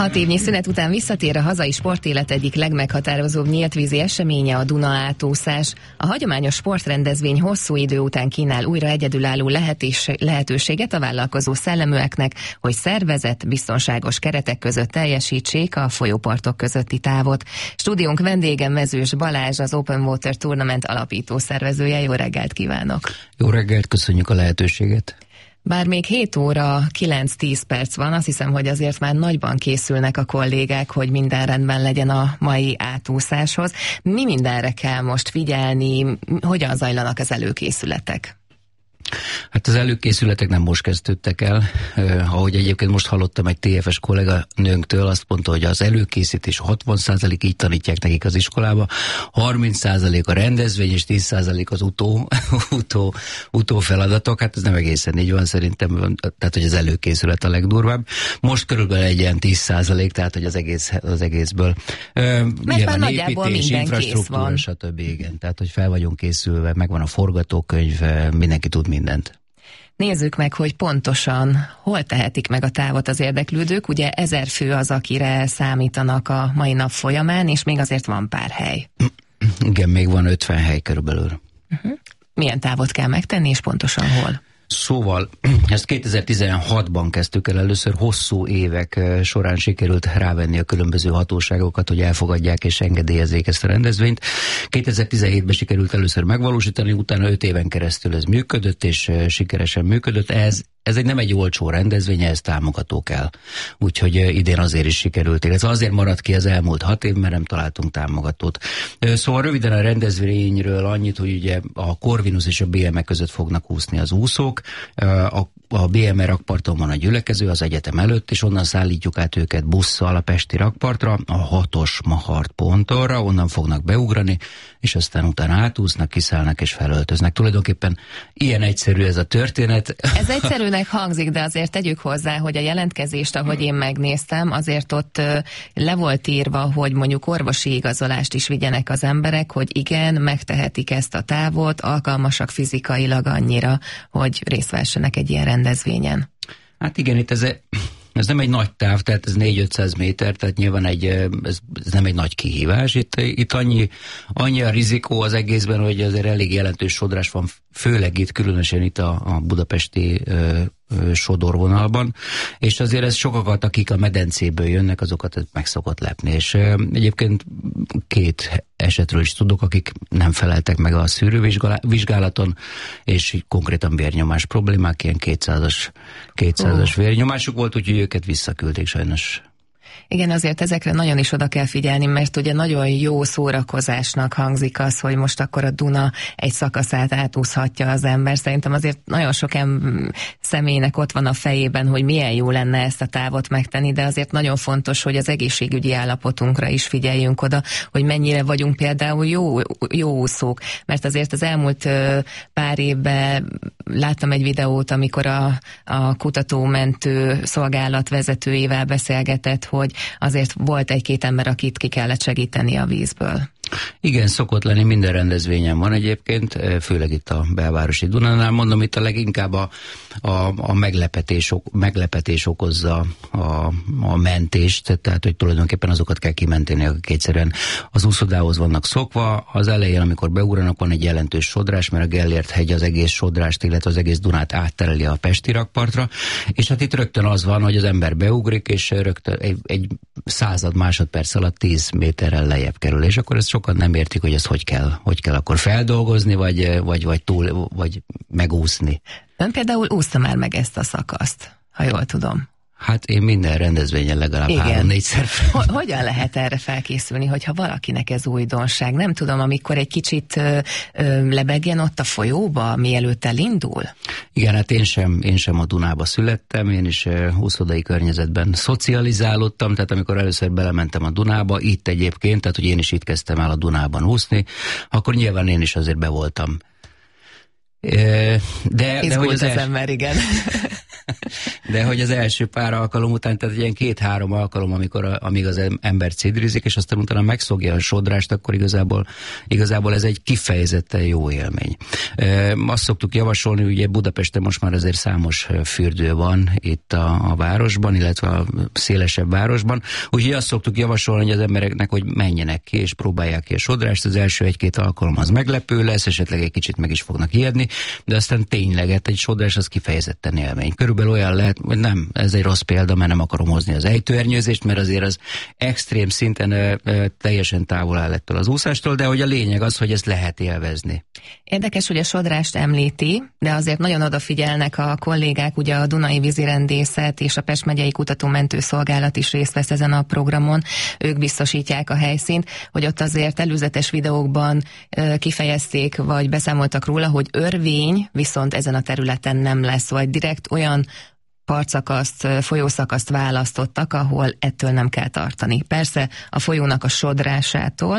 6 évnyi szünet után visszatér a hazai sportélet egyik legmeghatározóbb nyíltvízi eseménye, a Duna átúszás. A hagyományos sportrendezvény hosszú idő után kínál újra egyedülálló lehetőséget a vállalkozó szelleműeknek, hogy szervezett, biztonságos keretek között teljesítsék a folyópartok közötti távot. Stúdiónk vendége Mezős Balázs, az Open Water Tournament alapító szervezője. Jó reggelt kívánok! Jó reggelt, köszönjük a lehetőséget! Bár még 7 óra 9-10 perc van, azt hiszem, hogy azért már nagyban készülnek a kollégák, hogy minden rendben legyen a mai átúszáshoz. Mi mindenre kell most figyelni, hogyan zajlanak az előkészületek? Hát az előkészületek nem most kezdődtek el. Ahogy egyébként most hallottam egy TFS kolléganőnktől, azt mondta, hogy az előkészítés 60% így tanítják nekik az iskolába, 30% a rendezvény és 10% az utó feladatok. Hát ez nem egészen így van szerintem, tehát hogy az előkészület a legdurvább. Most körülbelül egy ilyen 10%, tehát hogy az egészből. Mert már nagyjából minden kész van. Stb. Igen. Tehát, hogy fel vagyunk készülve, megvan a forgatókönyv, mindenki tud mindent. Nézzük meg, hogy pontosan hol tehetik meg a távot az érdeklődők. Ugye 1000 fő az, akire számítanak a mai nap folyamán, és még azért van pár hely. Igen, még van 50 hely körülbelül. Milyen távot kell megtenni, és pontosan hol? Szóval ezt 2016-ban kezdtük el először, hosszú évek során sikerült rávenni a különböző hatóságokat, hogy elfogadják és engedélyezzék ezt a rendezvényt. 2017-ben sikerült először megvalósítani, utána 5 éven keresztül ez működött, és sikeresen működött. Ez nem egy olcsó rendezvény, ez támogató kell. Úgyhogy idén azért is sikerült. Ez azért maradt ki az elmúlt 6 év, mert nem találtunk támogatót. Szóval röviden a rendezvényről annyit, hogy ugye a Corvinus és a BME között fognak úszni az úszók. A BME rakparton van a gyülekező az egyetem előtt, és onnan szállítjuk át őket busszal a pesti rakpartra, a 6-os Mahart pontonra, onnan fognak beugrani, és aztán utána átúsznak, kiszállnak és felöltöznek. Tulajdonképpen ilyen egyszerű ez a történet. Ez egyszerűnek hangzik, de azért tegyük hozzá, hogy a jelentkezést, ahogy én megnéztem, azért ott le volt írva, hogy mondjuk orvosi igazolást is vigyenek az emberek, hogy igen, megtehetik ezt a távot, alkalmasak fizikailag annyira, hogy részt vessenek egy ilyen rendezvényen. Hát igen, itt ez nem egy nagy táv, tehát ez 400-500 méter, tehát nyilván ez nem egy nagy kihívás. Itt annyi a rizikó az egészben, hogy azért elég jelentős sodrás van, főleg itt, különösen itt a budapesti sodorvonalban, és azért ez sokakat, akik a medencéből jönnek, azokat meg szokott lepni, és egyébként 2 esetről is tudok, akik nem feleltek meg a szűrővizsgálaton, és konkrétan vérnyomás problémák, ilyen 200-as vérnyomásuk volt, úgyhogy őket visszaküldték sajnos. Igen, azért ezekre nagyon is oda kell figyelni, mert ugye nagyon jó szórakozásnak hangzik az, hogy most akkor a Duna egy szakaszát átúszhatja az ember. Szerintem azért nagyon sok személynek ott van a fejében, hogy milyen jó lenne ezt a távot megtenni, de azért nagyon fontos, hogy az egészségügyi állapotunkra is figyeljünk oda, hogy mennyire vagyunk például jó úszók. Mert azért az elmúlt pár évben láttam egy videót, amikor a kutatómentő szolgálat vezetőjével beszélgetett, hogy azért volt 1-2 ember, akit ki kellett segíteni a vízből. Igen, szokott lenni, minden rendezvényen van egyébként, főleg itt a belvárosi Dunánál. Mondom, itt a leginkább a meglepetés okozza a mentést, tehát hogy tulajdonképpen azokat kell kimenteni, akik egyszerűen az úszodához vannak szokva. Az elején, amikor beugranak, van egy jelentős sodrás, mert a Gellért-hegy az egész sodrást, illetve az egész Dunát áttereli a pesti rakpartra, és hát itt rögtön az van, hogy az ember beugrik, és rögtön egy 100 másodperc alatt 10 méterrel lejjebb kerül, és akkor ezt sokan nem értik, hogy ezt hogy kell akkor feldolgozni, vagy megúszni. Ön például úszta már meg ezt a szakaszt, ha jól tudom. Hát én minden rendezvényen legalább 3-4-szer. Hogyan lehet erre felkészülni, hogyha valakinek ez újdonság? Nem tudom, amikor egy kicsit lebegjen ott a folyóba, mielőtt elindul? Igen, hát én sem a Dunába születtem, én is úszodai környezetben szocializálódtam, tehát amikor először belementem a Dunába, itt egyébként, tehát hogy én is itt kezdtem el a Dunában úszni, akkor nyilván én is azért be voltam. De hogy az ember, igen. de hogy az első pár alkalom után, tehát ilyen 2-3 alkalom, amíg az ember cidrizik, és aztán utána megszokja a sodrást, akkor igazából ez egy kifejezetten jó élmény. Azt szoktuk javasolni, ugye Budapesten most már azért számos fürdő van itt a városban, illetve a szélesebb városban, úgyhogy azt szoktuk javasolni, hogy az embereknek, hogy menjenek ki, és próbálják ki a sodrást. Az első 1-2 alkalom az meglepő lesz, esetleg egy kicsit meg is fognak ijedni, de aztán tényleg egy sodrás az kifejezetten élmény. Körülbelül olyan lehet, hogy nem, ez egy rossz példa, mert nem akarom hozni az ejtőernyőzést, mert azért az extrém szinten teljesen távol áll ettől az úszástól, de hogy a lényeg az, hogy ezt lehet élvezni. Érdekes, hogy a sodrást említi, de azért nagyon odafigyelnek a kollégák, ugye a Dunai Vízirendészet és a Pest megyei Kutatómentőszolgálat is részt vesz ezen a programon, ők biztosítják a helyszínt, hogy ott azért előzetes videókban kifejezték, vagy beszámoltak róla, hogy örvény viszont ezen a területen nem lesz, vagy direkt olyan partszakaszt, folyószakaszt választottak, ahol ettől nem kell tartani. Persze a folyónak a sodrásától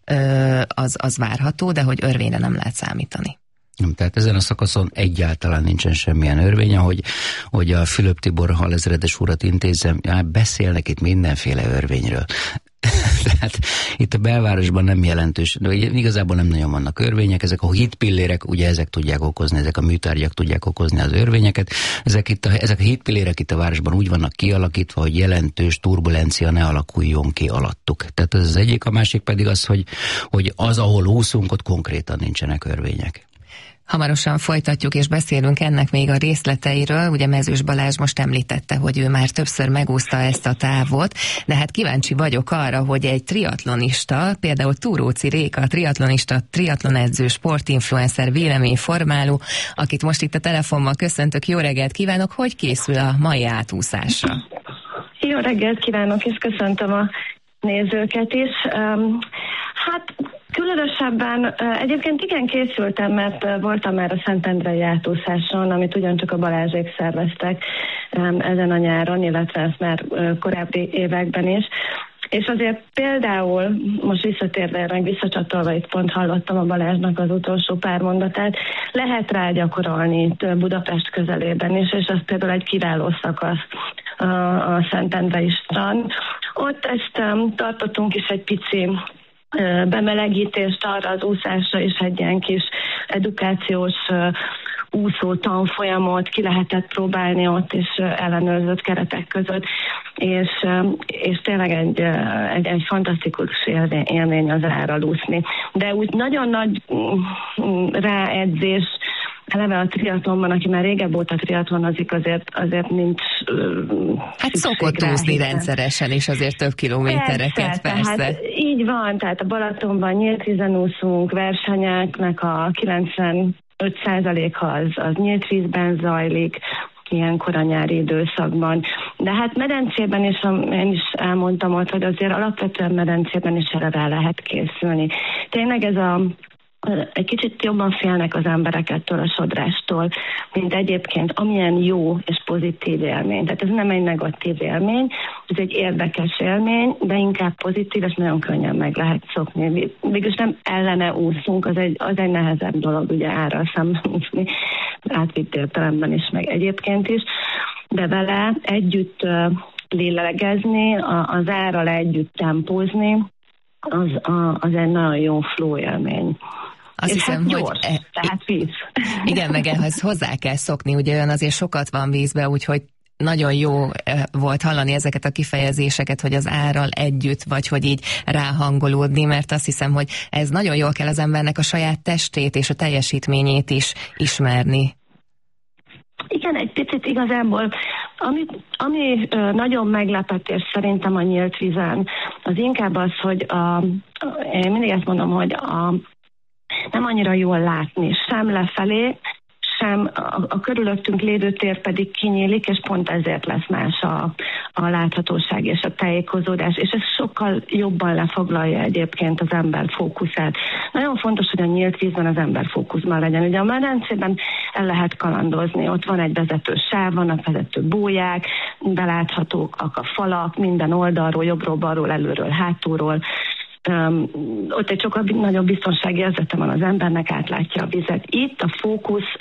az várható, de hogy örvényre nem lehet számítani. Tehát ezen a szakaszon egyáltalán nincsen semmilyen örvény, hogy a Fülöp Tibor halezredes urat intézzem, beszélnek itt mindenféle örvényről. Tehát itt a belvárosban nem jelentős, de igazából nem nagyon vannak örvények, ezek a hídpillérek, ugye ezek tudják okozni, ezek a műtárgyak tudják okozni az örvényeket, ezek a hídpillérek itt a városban úgy vannak kialakítva, hogy jelentős turbulencia ne alakuljon ki alattuk. Tehát ez az egyik, a másik pedig az, hogy az, ahol úszunk, ott konkrétan nincsenek örvények. Hamarosan folytatjuk és beszélünk ennek még a részleteiről. Ugye Mezős Balázs most említette, hogy ő már többször megúszta ezt a távot, de hát kíváncsi vagyok arra, hogy egy triatlonista, például Túróci Réka, triatlonedző, sportinfluencer, véleményformáló, akit most itt a telefonban köszöntök, jó reggelt kívánok, hogy készül a mai átúszásra? Jó reggelt kívánok, és köszöntöm a nézőket is. Hát különösebben egyébként igen készültem, mert voltam már a Szentendrei átúszáson, amit ugyancsak a Balázsék szerveztek ezen a nyáron, illetve ezt már korábbi években is. És azért például, most visszatérve, meg visszacsatolva, itt pont hallottam a Balázsnak az utolsó pár mondatát, lehet rá gyakorolni itt Budapest közelében is, és az például egy kiváló szakasz a Szentendrei strand. Ott ezt tartottunk is egy pici bemelegítést arra az úszásra, és egy ilyen kis edukációs úszó tanfolyamot ki lehetett próbálni ott is ellenőrzött keretek között, és tényleg egy fantasztikus élmény az árral úszni. De úgy nagyon nagy ráedzés, eleve a triatlonban, aki már régebb óta triatlonozik, azért nincs hát szokott úszni rendszeresen, és azért több kilométereket, persze. Tehát így van, tehát a Balatonban nyílt vízen úszunk, versenyeknek a 95%-a az nyílt vízben zajlik, ilyenkor a nyári időszakban. De hát medencében is, én is elmondtam ott, hogy azért alapvetően medencében is erre rá lehet készülni. Tényleg ez egy kicsit jobban félnek az emberek ettől a sodrástól, mint egyébként amilyen jó és pozitív élmény. Tehát ez nem egy negatív élmény, ez egy érdekes élmény, de inkább pozitív, és nagyon könnyen meg lehet szokni. Végülis nem ellene úszunk, az egy nehezebb dolog, ugye árral szemben úszni, átvitt értelemben is, meg egyébként is, de vele együtt lélegezni, az árral együtt tempózni, az egy nagyon jó flow élmény. Azt hiszem, hát gyors, tehát víz. Igen, meg ehhez hozzá kell szokni, ugye olyan azért sokat van vízbe, úgyhogy nagyon jó volt hallani ezeket a kifejezéseket, hogy az árral együtt, vagy hogy így ráhangolódni, mert azt hiszem, hogy ez nagyon jól kell az embernek a saját testét és a teljesítményét is ismerni. Igen, egy picit igazából, ami nagyon meglepetés szerintem a nyílt vízen, az inkább az, hogy én mindig ezt mondom, hogy nem annyira jól látni, sem lefelé, sem a körülöttünk lévő tér pedig kinyílik, és pont ezért lesz más a láthatóság és a tájékozódás, és ez sokkal jobban lefoglalja egyébként az ember fókuszát. Nagyon fontos, hogy a nyílt vízben az ember fókuszban legyen. Ugye a medencében el lehet kalandozni, ott van egy vezető sáv, vannak vezető bóják, beláthatók a falak minden oldalról, jobbról, balról, előről, hátulról, ott egy sokkal nagyobb biztonsági érzete van az embernek, átlátja a vizet. Itt a fókusz,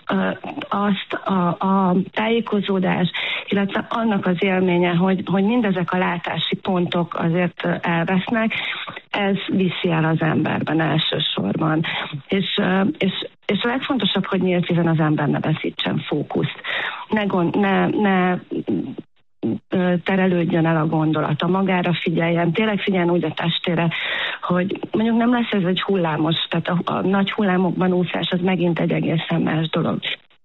a tájékozódás, illetve annak az élménye, hogy mindezek a látási pontok azért elvesznek, ez viszi el az emberben elsősorban. És a legfontosabb, hogy nyílt vízen az ember ne veszítsen fókuszt. Ne terelődjön el a gondolata, magára figyeljen, tényleg figyeljen úgy a testére, hogy mondjuk nem lesz ez egy hullámos, tehát a nagy hullámokban úszás az megint egy egészen más dolog.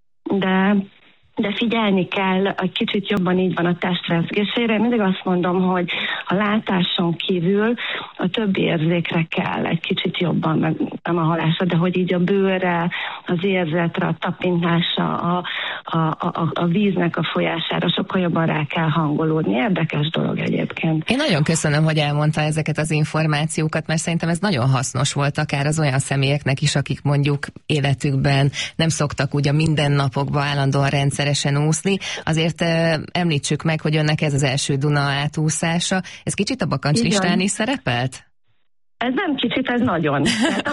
De figyelni kell, egy kicsit jobban így van a testrezgésére. Mindig azt mondom, hogy a látáson kívül a többi érzékre kell egy kicsit jobban, meg nem a hallásra, de hogy így a bőrre, az érzetre, a tapintásra, a víznek a folyására sokkal jobban rá kell hangolódni. Érdekes dolog egyébként. Én nagyon köszönöm, hogy elmondta ezeket az információkat, mert szerintem ez nagyon hasznos volt akár az olyan személyeknek is, akik mondjuk életükben nem szoktak úgy a mindennapokban állandóan rendszeresen úszni. Azért említsük meg, hogy önnek ez az első Duna átúszása. Ez kicsit a bakancslistán is szerepelt? Ez nem kicsit, ez nagyon. Tehát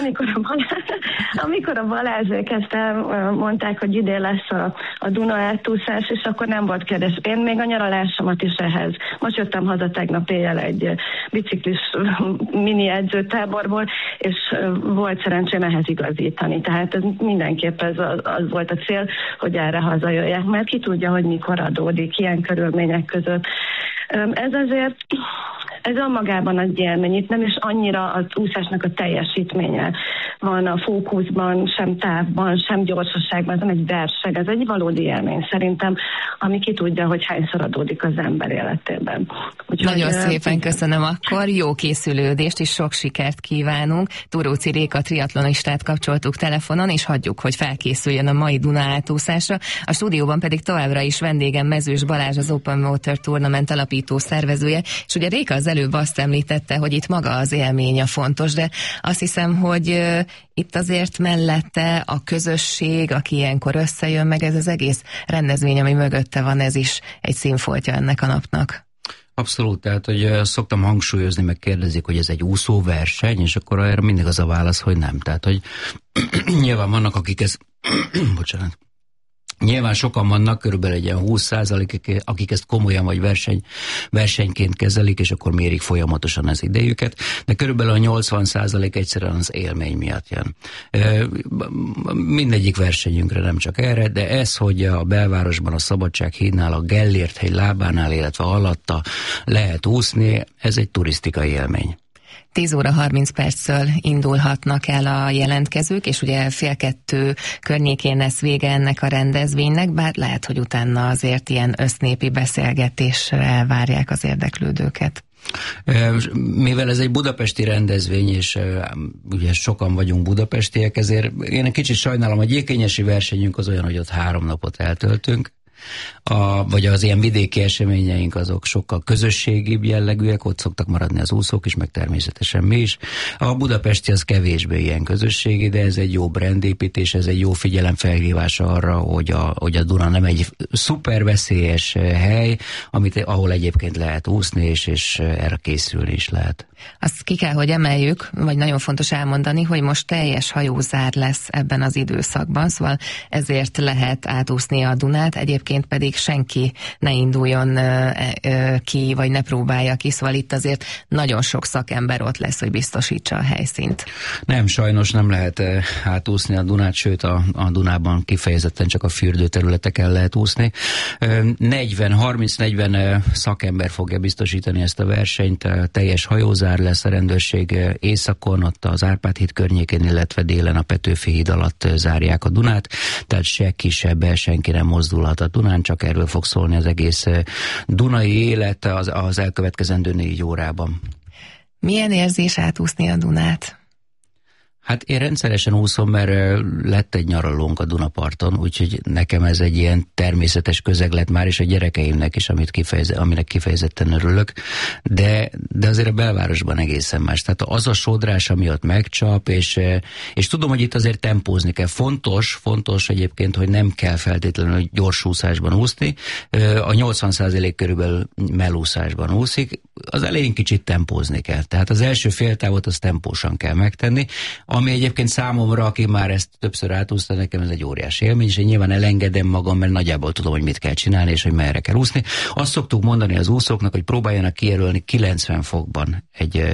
amikor a Balázsék ezt mondták, hogy idén lesz a Duna átúszás, és akkor nem volt kérdés. Én még a nyaralásomat is ehhez. Most jöttem haza tegnap éjjel egy biciklis mini edzőtáborból, és volt szerencsém ehhez igazítani. Tehát ez mindenképp az volt a cél, hogy erre hazajöjjek, mert ki tudja, hogy mikor adódik ilyen körülmények között. Ez azért, ez önmagában az élmény, itt nem is annyira az úszásnak a teljesítménye van a fókuszban, sem távban, sem gyorsaságban, ez nem egy verseny, ez egy valódi élmény szerintem, ami ki tudja, hogy hányszor adódik az ember életében. Úgyhogy, nagyon szépen köszönöm akkor, jó készülődést és sok sikert kívánunk. Turóczy Réka triatlonistát kapcsoltuk telefonon, és hagyjuk, hogy felkészüljön a mai Duna átúszásra. A stúdióban pedig továbbra is vendégem Mezős Balázs, az Open Water Tournament alapító szervezője, és ugye Réka az előbb azt említette, hogy itt maga az élmény a fontos, de azt hiszem, hogy itt azért mellette a közösség, aki ilyenkor összejön, meg ez az egész rendezvény, ami mögötte van, ez is egy színfoltja ennek a napnak. Abszolút, tehát, hogy szoktam hangsúlyozni, meg kérdezik, hogy ez egy úszóverseny, és akkor erre mindig az a válasz, hogy nem. Tehát, hogy nyilván vannak, akik ezt bocsánat. Nyilván sokan vannak, körülbelül egy ilyen 20%, akik ezt komolyan vagy versenyként kezelik, és akkor mérik folyamatosan az idejüket, de körülbelül a 80% egyszerűen az élmény miatt jön. Mindegyik versenyünkre, nem csak erre, de ez, hogy a belvárosban a Szabadsághídnál, a Gellért-hegy lábánál, illetve alatta lehet úszni, ez egy turisztikai élmény. 10 óra 30 perccel indulhatnak el a jelentkezők, és ugye 1:30 környékén lesz vége ennek a rendezvénynek, bár lehet, hogy utána azért ilyen össznépi beszélgetésre várják az érdeklődőket. Mivel ez egy budapesti rendezvény, és ugye sokan vagyunk budapestiek, ezért én egy kicsit sajnálom, a gyékényesi versenyünk az olyan, hogy ott 3 napot eltöltünk, vagy az ilyen vidéki eseményeink azok sokkal közösségibb jellegűek, ott szoktak maradni az úszók is, meg természetesen mi is. A budapesti az kevésbé ilyen közösségi, de ez egy jó brandépítés, ez egy jó figyelemfelhívás arra, hogy a Duna nem egy szuper veszélyes hely, ahol egyébként lehet úszni, és erre készülni is lehet. Azt ki kell, hogy emeljük, vagy nagyon fontos elmondani, hogy most teljes hajózár lesz ebben az időszakban, szóval ezért lehet átúszni a Dunát, egyébként pedig senki ne induljon ki, vagy ne próbálja ki, szóval itt azért nagyon sok szakember ott lesz, hogy biztosítsa a helyszínt. Nem, sajnos nem lehet átúszni a Dunát, sőt a Dunában kifejezetten csak a fürdőterületeken lehet úszni. 30-40 szakember fogja biztosítani ezt a versenyt, teljes hajózár lesz, a rendőrség északon, ott az Árpád-híd környékén, illetve délen a Petőfi híd alatt zárják a Dunát, tehát se kisebb, senki nem mozdulhat a Dunán, csak erről fog szólni az egész dunai élet az elkövetkezendő 4 órában. Milyen érzés átúszni a Dunát? Hát én rendszeresen úszom, mert lett egy nyaralónk a Dunaparton, úgyhogy nekem ez egy ilyen természetes közeg lett már, és a gyerekeimnek is, aminek kifejezetten örülök, de azért a belvárosban egészen más. Tehát az a sodrás, ami ott megcsap, és tudom, hogy itt azért tempózni kell. Fontos egyébként, hogy nem kell feltétlenül gyors úszásban úszni. A 80% körülbelül mellúszásban úszik. az elején kicsit tempózni kell. Tehát az első féltávot az tempósan kell megtenni, ami egyébként számomra, aki már ezt többször átúszta, nekem ez egy óriási élmény, és én nyilván elengedem magam, mert nagyjából tudom, hogy mit kell csinálni, és hogy merre kell úszni. Azt szoktuk mondani az úszóknak, hogy próbáljanak kijelölni 90 fokban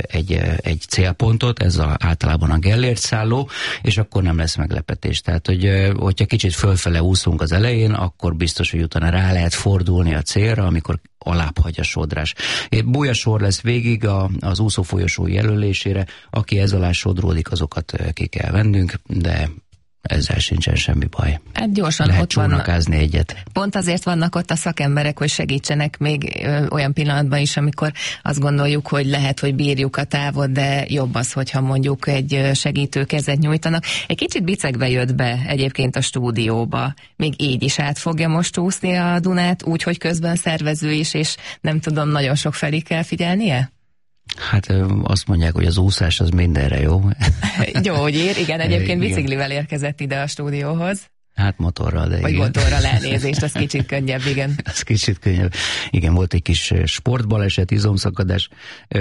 egy célpontot, ez általában a Gellért szálló, és akkor nem lesz meglepetés. Tehát, hogyha kicsit fölfele úszunk az elején, akkor biztos, hogy utána rá lehet fordulni a célra, amikor alább hagy a sodrás. Bolyasor lesz végig az úszófolyosó jelölésére, aki ez alá sodródik, azokat ki kell vennünk, de ezzel sincsen semmi baj. Hát gyorsan lehet ott csónakázni egyet. Pont azért vannak ott a szakemberek, hogy segítsenek még olyan pillanatban is, amikor azt gondoljuk, hogy lehet, hogy bírjuk a távot, de jobb az, hogyha mondjuk egy segítő kezet nyújtanak. Egy kicsit bicegve jött be egyébként a stúdióba. Még így is át fogja most úszni a Dunát, úgy, hogy közben szervező is, és nem tudom, nagyon sok felé kell figyelnie? Hát azt mondják, hogy az úszás az mindenre jó. Gyógyír, igen, egyébként biciklivel érkezett ide a stúdióhoz. Hát motorral, de vagy igen. motorral elnézést, az kicsit könnyebb, igen. Az kicsit könnyebb. Igen, volt egy kis sportbaleset, izomszakadás.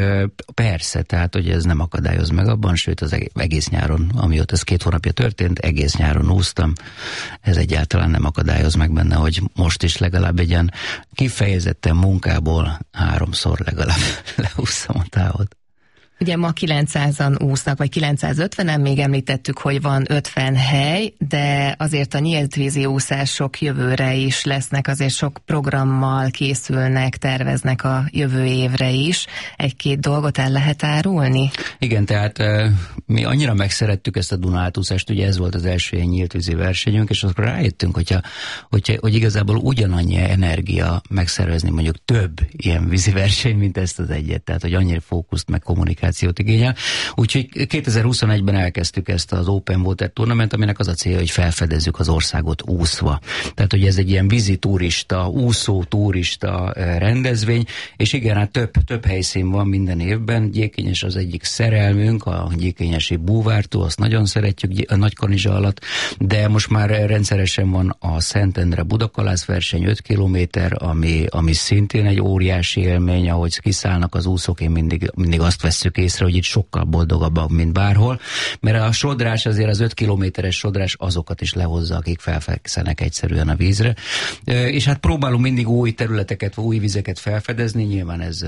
Persze, tehát, hogy ez nem akadályoz meg abban, sőt az egész nyáron, amióta ez 2 hónapja történt, egész nyáron úsztam. Ez egyáltalán nem akadályoz meg benne, hogy most is legalább egy ilyen kifejezetten munkából 3-szor legalább leúsztam a távot. Ugye ma 900-an úsznak, vagy 950-en, még említettük, hogy van 50 hely, de azért a nyílt vízi úszások jövőre is lesznek, azért sok programmal készülnek, terveznek a jövő évre is. 1-2 dolgot el lehet árulni? Igen, tehát mi annyira megszerettük ezt a Duna átúszást, ugye ez volt az első ilyen nyílt vízi versenyünk, és akkor rájöttünk, hogy igazából ugyanannyi energia megszervezni mondjuk több ilyen vízi verseny, mint ezt az egyet, tehát hogy annyira fókuszt meg kommunikációt igényel. Úgyhogy 2021-ben elkezdtük ezt az Open Water Tournament, aminek az a célja, hogy felfedezzük az országot úszva. Tehát, hogy ez egy ilyen vízi turista, úszó turista rendezvény, és igen, hát több helyszín van minden évben. Gyékényes az egyik szerelmünk, a gyékényesi búvártó, azt nagyon szeretjük a Nagykanizsa alatt, de most már rendszeresen van a Szentendre Budakalász verseny 5 kilométer, ami szintén egy óriási élmény, ahogy kiszállnak az úszók, én mindig azt vesszük észre, hogy itt sokkal boldogabbak, mint bárhol, mert a sodrás azért az 5 kilométeres sodrás azokat is lehozza, akik felfekszenek egyszerűen a vízre. És hát próbálunk mindig új területeket, új vizeket felfedezni, nyilván ez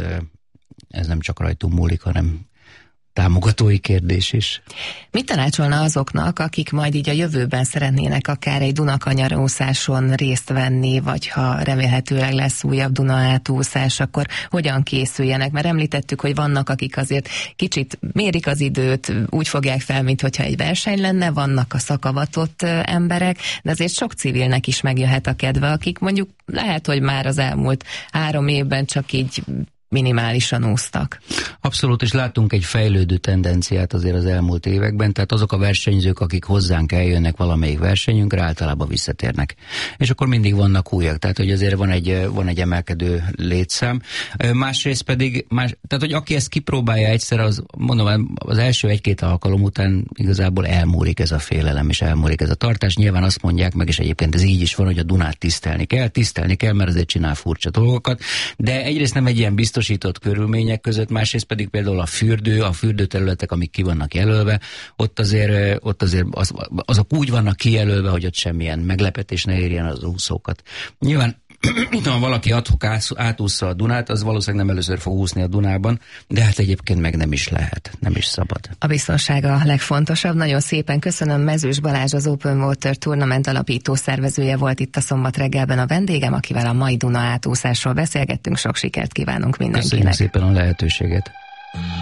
nem csak rajtunk múlik, hanem támogatói kérdés is. Mit tanácsolna azoknak, akik majd így a jövőben szeretnének akár egy Dunakanyarószáson részt venni, vagy ha remélhetőleg lesz újabb Duna átúszás, akkor hogyan készüljenek? Mert említettük, hogy vannak, akik azért kicsit mérik az időt, úgy fogják fel, mintha egy verseny lenne, vannak a szakavatott emberek, de azért sok civilnek is megjöhet a kedve, akik mondjuk lehet, hogy már az elmúlt 3 évben csak így minimálisan úsztak. Abszolút, és látunk egy fejlődő tendenciát azért az elmúlt években, tehát azok a versenyzők, akik hozzánk eljönnek valamelyik versenyünkre, általában visszatérnek. És akkor mindig vannak újak, tehát hogy azért van egy emelkedő létszám. Másrészt pedig, tehát hogy aki ezt kipróbálja egyszer, az mondom, az első 1-2 alkalom után igazából elmúlik ez a félelem, és elmúlik ez a tartás. Nyilván azt mondják meg, és egyébként ez így is van, hogy a Dunát tisztelni kell, mert azért csinál furcsa dolgokat, de egyrészt nem egy ilyen biztosított körülmények között, másrészt pedig például a fürdőterületek, amik ki vannak jelölve, ott azért azok úgy vannak kijelölve, hogy ott semmilyen meglepetés ne érjen az úszókat. Nyilván ha valaki ad-hoc átúszza a Dunát, az valószínűleg nem először fog úszni a Dunában, de hát egyébként meg nem is lehet, nem is szabad. A biztonság a legfontosabb. Nagyon szépen köszönöm. Mezős Balázs, az Open Water Tournament alapító szervezője volt itt a Szombat reggelben a vendégem, akivel a mai Duna átúszásról beszélgettünk. Sok sikert kívánunk mindenkinek. Köszönjük szépen a lehetőséget.